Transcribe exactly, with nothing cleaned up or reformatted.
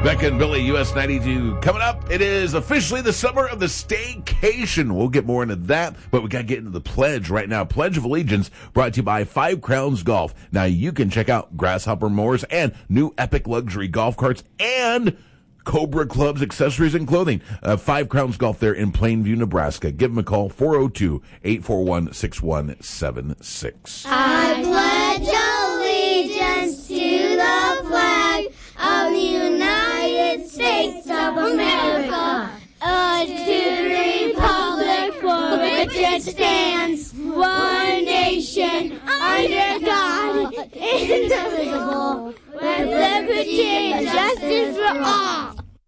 Becca and Billy, U S ninety-two. Coming up, it is officially the summer of the staycation. We'll get more into that, but we got to get into the pledge right now. Pledge of Allegiance brought to you by Five Crowns Golf. Now you can check out Grasshopper Mowers and new Epic Luxury Golf Carts and Cobra Clubs, accessories, and clothing. Uh, Five Crowns Golf there in Plainview, Nebraska. Give them a call, four oh two, eight four one, six one seven six. I pledge allegiance to the flag of the United States of America, uh, to the republic for which it stands, one nation, under God, indivisible, with liberty and justice for all.